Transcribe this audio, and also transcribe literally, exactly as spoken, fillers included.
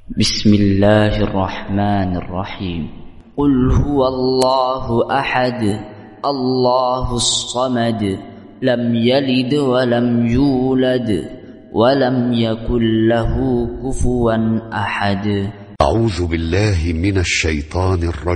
بسم الله الرحمن الرحيم. قل هو الله أحد الله الصمد لم يلد ولم يولد ولم يكن له كفوا أحد. أعوذ بالله من الشيطان الرجيم.